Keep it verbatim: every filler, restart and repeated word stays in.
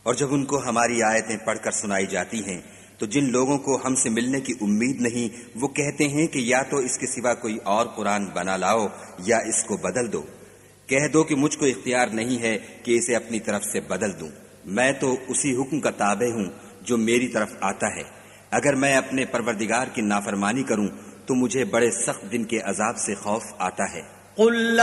और जब उनको हमारी आयतें पढ़कर सुनाई जाती हैं तो जिन लोगों को हमसे मिलने की उम्मीद नहीं, वो कहते हैं कि या तो इसके सिवा कोई और कुरान बना लाओ या इसको बदल दो। कह दो कि मुझको इख्तियार नहीं है कि इसे अपनी तरफ से बदल दूं। मैं तो उसी हुक्म का ताबे हूं जो मेरी तरफ आता है। अगर मैं अपने परवरदिगार की नाफरमानी करूं तो मुझे बड़े सख्त दिन के अजाब से खौफ आता है।